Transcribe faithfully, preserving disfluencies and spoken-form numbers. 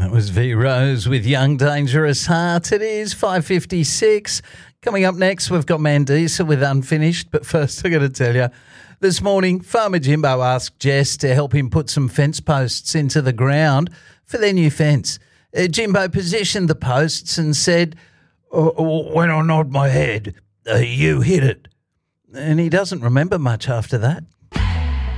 That was V Rose with Young Dangerous Heart. It is five fifty-six. Coming up next, we've got Mandisa with Unfinished. But first, I got to tell you, this morning, Farmer Jimbo asked Jess to help him put some fence posts into the ground for their new fence. Uh, Jimbo positioned the posts and said, oh, when I nod my head, uh, you hit it. And he doesn't remember much after that.